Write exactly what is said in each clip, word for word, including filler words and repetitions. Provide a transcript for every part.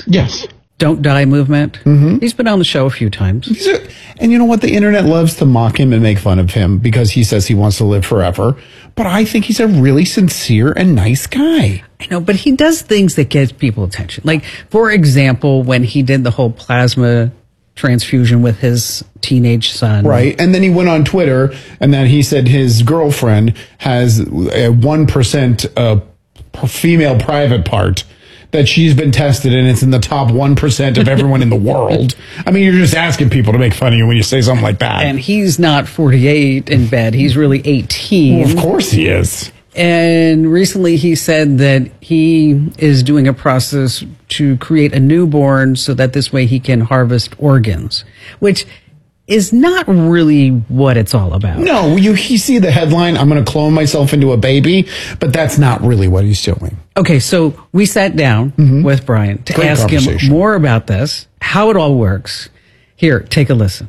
Yes. Don't Die movement. Mm-hmm. He's been on the show a few times. He's a, and you know what? The internet loves to mock him and make fun of him because he says he wants to live forever. But I think he's a really sincere and nice guy. I know, but he does things that get people attention. Like, for example, when he did the whole plasma transfusion with his teenage son. Right. And then he went on Twitter and then he said his girlfriend has a one percent uh, female private part that she's been tested and it's in the top one percent of everyone in the world. I mean, you're just asking people to make fun of you when you say something like that. And he's not forty-eight in bed. He's really eighteen. Well, of course he is. And recently he said that he is doing a process to create a newborn so that this way he can harvest organs, which is not really what it's all about. No, you, you see the headline, I'm going to clone myself into a baby, but that's not really what he's doing. Okay, so we sat down mm-hmm. with Brian to Great ask him more about this, how it all works. Here, take a listen.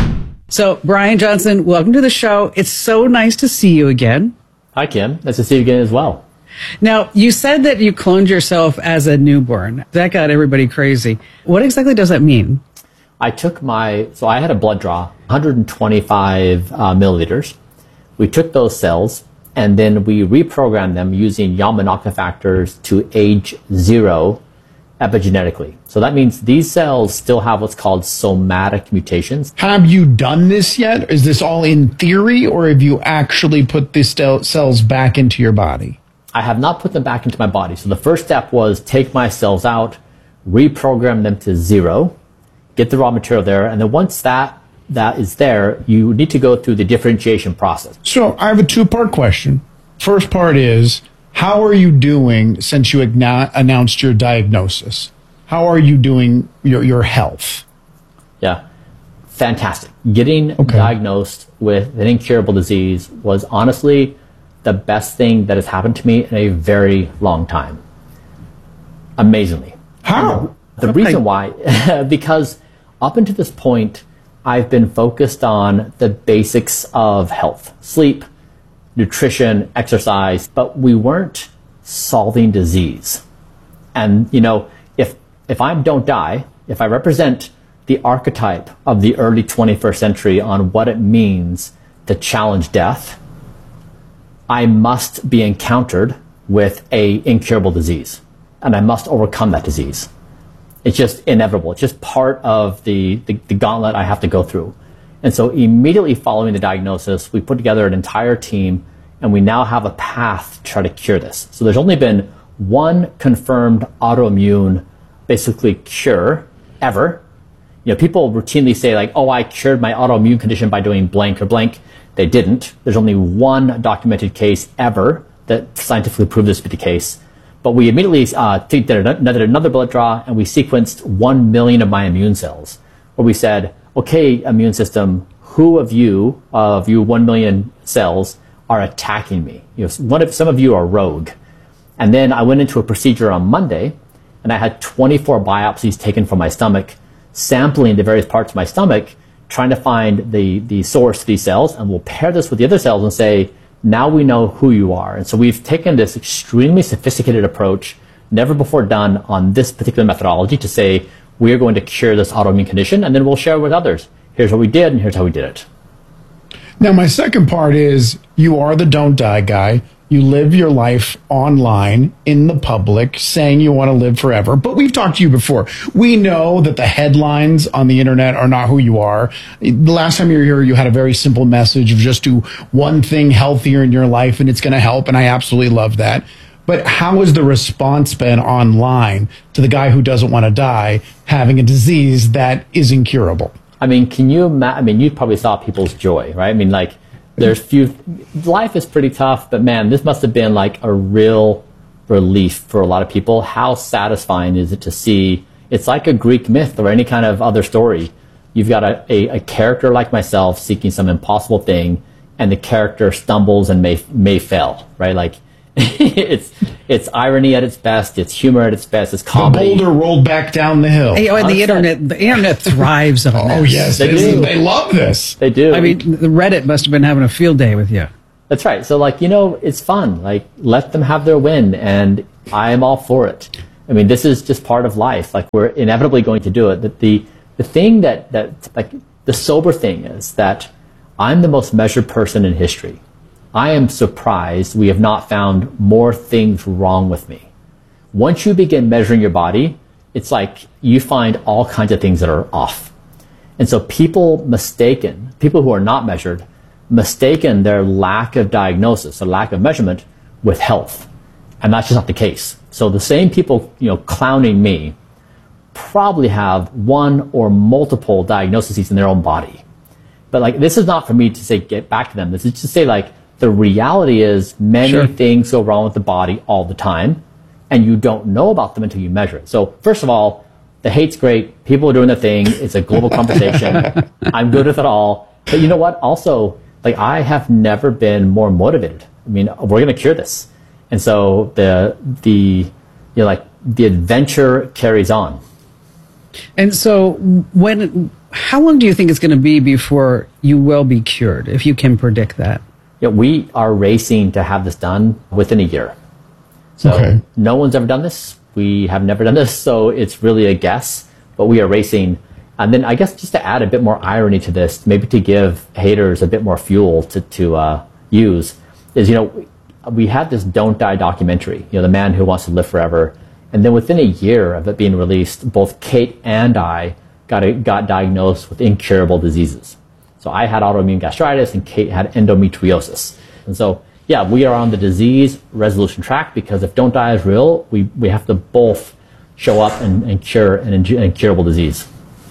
So, Brian Johnson, welcome to the show. It's so nice to see you again. Hi, Kim. Nice to see you again as well. Now, you said that you cloned yourself as a newborn. That got everybody crazy. What exactly does that mean? I took my, so I had a blood draw, one hundred twenty-five uh, milliliters. We took those cells and then we reprogrammed them using Yamanaka factors to age zero epigenetically. So that means these cells still have what's called somatic mutations. Have you done this yet? Is this all in theory or have you actually put these cells back into your body? I have not put them back into my body. So the first step was take my cells out, reprogram them to zero, get the raw material there, and then once that that is there, you need to go through the differentiation process. So I have a two-part question. First part is, how are you doing since you announced your diagnosis? How are you doing your, your health? Yeah, fantastic. Getting okay. diagnosed with an incurable disease was honestly the best thing that has happened to me in a very long time. Amazingly. How? The, the reason why, because up until this point, I've been focused on the basics of health, sleep, nutrition, exercise, but we weren't solving disease. And, you know, if, if I don't die, if I represent the archetype of the early twenty-first century on what it means to challenge death, I must be encountered with a incurable disease, and I must overcome that disease. It's just inevitable. It's just part of the, the, the gauntlet I have to go through. And so immediately following the diagnosis, we put together an entire team, and we now have a path to try to cure this. So there's only been one confirmed autoimmune, basically, cure ever. You know, people routinely say, like, oh, I cured my autoimmune condition by doing blank or blank. They didn't. There's only one documented case ever that scientifically proved this to be the case. But we immediately uh, did another, another blood draw, and we sequenced one million of my immune cells, where we said, okay, immune system, who of you, of you one million cells, are attacking me? You know, one of, some of you are rogue. And then I went into a procedure on Monday, and I had twenty-four biopsies taken from my stomach, sampling the various parts of my stomach, trying to find the, the source of these cells, and we'll pair this with the other cells and say, now we know who you are. And so we've taken this extremely sophisticated approach, never before done on this particular methodology, to say, we're going to cure this autoimmune condition, and then we'll share it with others. Here's what we did, and here's how we did it. Now, my second part is, you are the Don't Die guy. You live your life online in the public saying you want to live forever. But we've talked to you before. We know that the headlines on the internet are not who you are. The last time you were here, you had a very simple message of just do one thing healthier in your life and it's going to help. And I absolutely love that. But how has the response been online to the guy who doesn't want to die having a disease that is incurable? I mean, can you imagine? I mean, you probably saw people's joy, right? I mean, like, there's few, life is pretty tough, but man, this must have been like a real relief for a lot of people. How satisfying is it to see? It's like a Greek myth or any kind of other story. You've got a, a, a character like myself seeking some impossible thing, and the character stumbles and may may fail, right? Like, it's it's irony at its best, it's humor at its best, it's comedy. The boulder rolled back down the hill. Hey, and the internet, the internet thrives on this. Oh yes, they do. They love this. They do. I mean, the Reddit must have been having a field day with you. That's right. So, like, you know, it's fun. Like, let them have their win, and I am all for it. I mean, this is just part of life. Like, we're inevitably going to do it. The, the, the thing that, that, like, the sober thing is that I'm the most measured person in history. I am surprised we have not found more things wrong with me. Once you begin measuring your body, it's like you find all kinds of things that are off. And so people mistaken, people who are not measured, mistaken their lack of diagnosis, or lack of measurement, with health. And that's just not the case. So the same people, you know, clowning me probably have one or multiple diagnoses in their own body. But like, this is not for me to say, get back to them. This is to say, like, the reality is many Sure. things go wrong with the body all the time, and you don't know about them until you measure it. So first of all, the hate's great. People are doing their thing. It's a global conversation. I'm good with it all. But you know what? Also, like, I have never been more motivated. I mean, we're going to cure this. And so the, the, you know, like, the adventure carries on. And so when, how long do you think it's going to be before you will be cured, if you can predict that? Yeah, we are racing to have this done within a year. So Okay. no one's ever done this. We have never done this. So it's really a guess, but we are racing. And then I guess just to add a bit more irony to this, maybe to give haters a bit more fuel to, to uh, use, is, you know, we had this Don't Die documentary, you know, The Man Who Wants to Live Forever. And then within a year of it being released, both Kate and I got, a, got diagnosed with incurable diseases. So I had autoimmune gastritis and Kate had endometriosis. And so, yeah, we are on the disease resolution track, because if Don't Die is real, we, we have to both show up and, and cure an incurable disease.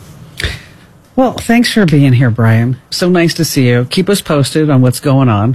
Well, thanks for being here, Brian. So nice to see you. Keep us posted on what's going on.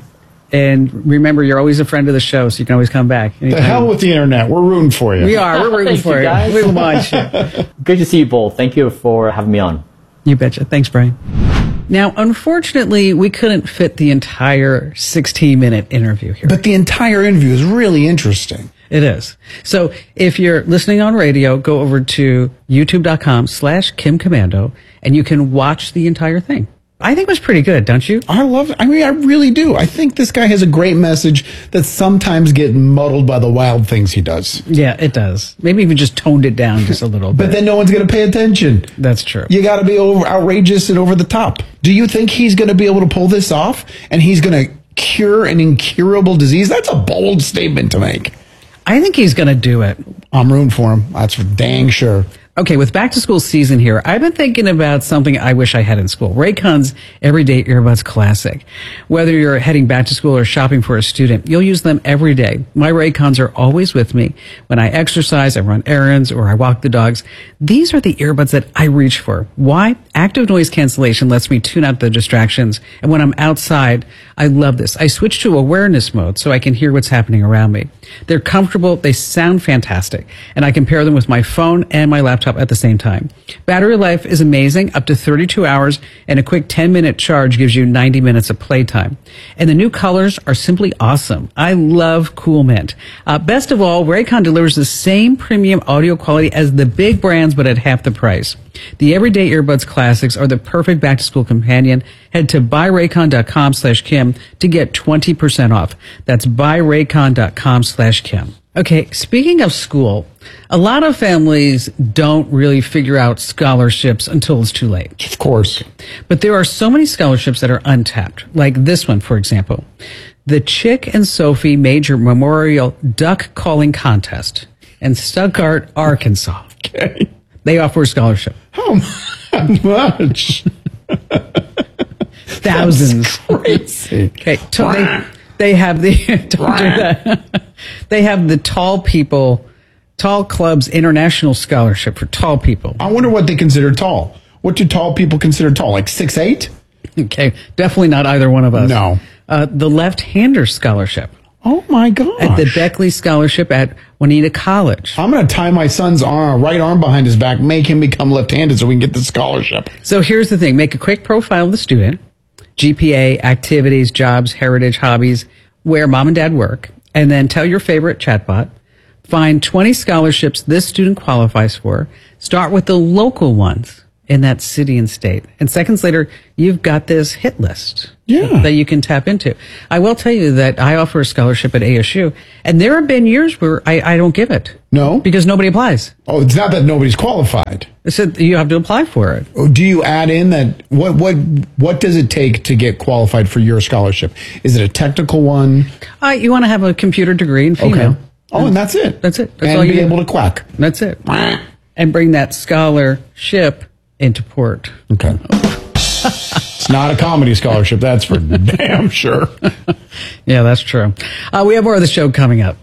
And remember, you're always a friend of the show, so you can always come back. The hell with the internet. We're rooting for you. We are. We're rooting Thank for you, you. guys. We want you. Good to see you both. Thank you for having me on. You betcha. Thanks, Brian. Now, unfortunately, we couldn't fit the entire sixteen minute interview here. But the entire interview is really interesting. It is. So if you're listening on radio, go over to youtube.com slash Kim Komando and you can watch the entire thing. I think it was pretty good, don't you? I love it. I mean, I really do. I think this guy has a great message that sometimes get muddled by the wild things he does. Yeah, it does. Maybe even just toned it down just a little bit. But then no one's going to pay attention. That's true. You got to be over, outrageous and over the top. Do you think he's going to be able to pull this off and he's going to cure an incurable disease? That's a bold statement to make. I think he's going to do it. I'm rooting for him. That's for dang sure. Okay, with back to school season here, I've been thinking about something I wish I had in school. Raycon's Everyday Earbuds Classic. Whether you're heading back to school or shopping for a student, you'll use them every day. My Raycons are always with me. When I exercise, I run errands, or I walk the dogs. These are the earbuds that I reach for. Why? Active noise cancellation lets me tune out the distractions. And when I'm outside, I love this. I switch to awareness mode so I can hear what's happening around me. They're comfortable. They sound fantastic. And I can pair them with my phone and my laptop at the same time. Battery life is amazing, up to thirty-two hours, and a quick ten minute charge gives you ninety minutes of playtime. And the new colors are simply awesome. I love Cool Mint. Uh, best of all, Raycon delivers the same premium audio quality as the big brands, but at half the price. The Everyday Earbuds Classics are the perfect back to school companion. Head to buyraycon.com slash Kim to get twenty percent off. That's buyraycon.com slash Kim. Okay, speaking of school, a lot of families don't really figure out scholarships until it's too late. Of course. But there are so many scholarships that are untapped, like this one, for example. The Chick and Sophie Major Memorial Duck Calling Contest in Stuttgart, Arkansas. Okay. They offer a scholarship. How much? Thousands. Crazy. Okay, so they, they have the don't do that. They have the Tall People, Tall Clubs International Scholarship for tall people. I wonder what they consider tall. What do tall people consider tall? Like six eight? Okay, definitely not either one of us. No. Uh, the Left-Hander Scholarship Oh my gosh. at the Beckley Scholarship at Juanita College. I'm going to tie my son's arm, right arm behind his back, make him become left-handed so we can get the scholarship. So here's the thing. Make a quick profile of the student, G P A, activities, jobs, heritage, hobbies, where mom and dad work, and then tell your favorite chatbot. Find twenty scholarships this student qualifies for. Start with the local ones. in that city and state. And seconds later, you've got this hit list Yeah. that you can tap into. I will tell you that I offer a scholarship at A S U, and there have been years where I, I don't give it. No? Because nobody applies. Oh, it's not that nobody's qualified. I said you have to apply for it. Oh, do you add in that? What what what does it take to get qualified for your scholarship? Is it a technical one? Uh, you want to have a computer degree in female. Okay. Oh, and that's it. That's it. That's and all be you able need. to quack. That's it. And bring that scholarship into port. Okay. It's not a comedy scholarship, that's for damn sure. Yeah, that's true. Uh, we have more of the show coming up.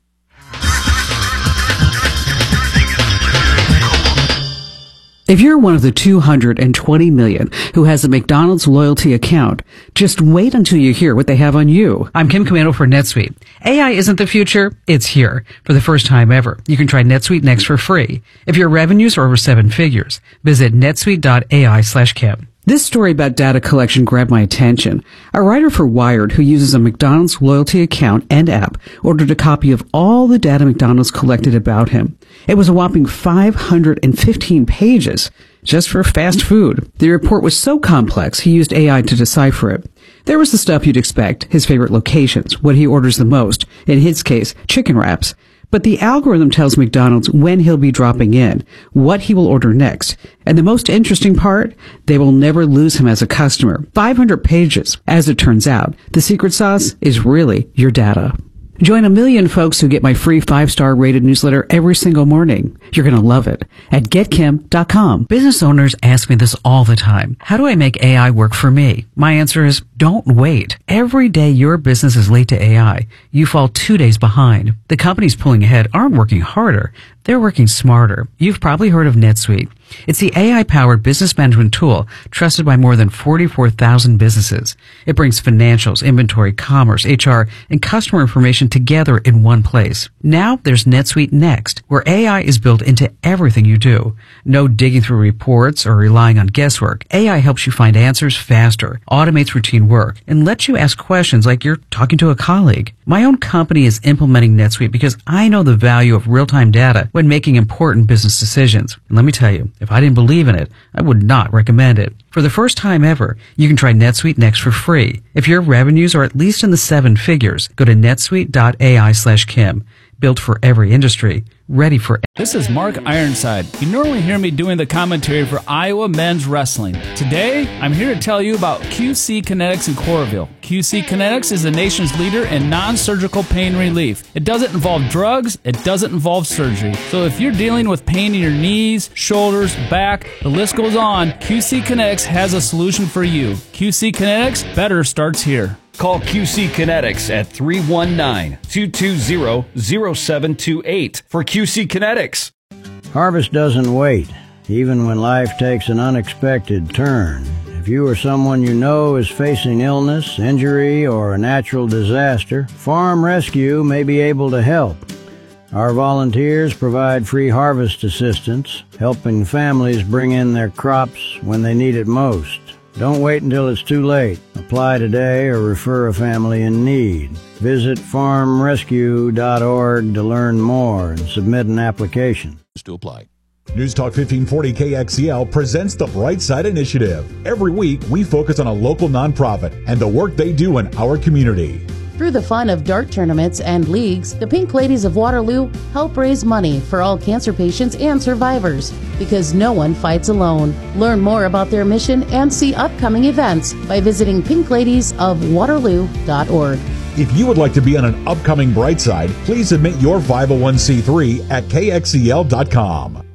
If you're one of the two hundred twenty million who has a McDonald's loyalty account, just wait until you hear what they have on you. I'm Kim Commando for NetSuite. A I isn't the future, it's here. For the first time ever, you can try NetSuite Next for free. If your revenues are over seven figures, visit netsuite.ai slash Kim. This story about data collection grabbed my attention. A writer for Wired who uses a McDonald's loyalty account and app ordered a copy of all the data McDonald's collected about him. It was a whopping five hundred fifteen pages just for fast food. The report was so complex, he used A I to decipher it. There was the stuff you'd expect, his favorite locations, what he orders the most, in his case, chicken wraps. But the algorithm tells McDonald's when he'll be dropping in, what he will order next. And the most interesting part, they will never lose him as a customer. five hundred pages. As it turns out, the secret sauce is really your data. Join a million folks who get my free five-star rated newsletter every single morning. You're going to love it at get kim dot com. Business owners ask me this all the time. How do I make A I work for me? My answer is don't wait. Every day your business is late to A I, you fall two days behind. The companies pulling ahead aren't working harder. They're working smarter. You've probably heard of NetSuite. It's the A I-powered business management tool trusted by more than forty-four thousand businesses. It brings financials, inventory, commerce, H R, and customer information together in one place. Now there's NetSuite Next, where A I is built into everything you do. No digging through reports or relying on guesswork. A I helps you find answers faster, automates routine work, and lets you ask questions like you're talking to a colleague. My own company is implementing NetSuite because I know the value of real-time data when making important business decisions. And let me tell you, if I didn't believe in it, I would not recommend it. For the first time ever, you can try NetSuite Next for free. If your revenues are at least in the seven figures, go to netsuite.ai slash Kim. Built for every industry, ready for... This is Mark Ironside. You normally hear me doing the commentary for Iowa men's wrestling. Today, I'm here to tell you about Q C Kinetics in Coralville. Q C Kinetics is the nation's leader in non-surgical pain relief. It doesn't involve drugs, it doesn't involve surgery. So if you're dealing with pain in your knees, shoulders, back, the list goes on, Q C Kinetics has a solution for you. Q C Kinetics, better starts here. Call Q C Kinetics at three one nine, two two zero, zero seven two eight for Q C Kinetics. Harvest doesn't wait, even when life takes an unexpected turn. If you or someone you know is facing illness, injury, or a natural disaster, Farm Rescue may be able to help. Our volunteers provide free harvest assistance, helping families bring in their crops when they need it most. Don't wait until it's too late. Apply today or refer a family in need. Visit farm rescue dot org to learn more and submit an application. To apply. News Talk fifteen forty K X E L presents the Bright Side Initiative. Every week, we focus on a local nonprofit and the work they do in our community. Through the fun of dart tournaments and leagues, the Pink Ladies of Waterloo help raise money for all cancer patients and survivors, because no one fights alone. Learn more about their mission and see upcoming events by visiting pink ladies of waterloo dot org. If you would like to be on an upcoming Bright Side, please submit your five oh one c three at K X E L dot com.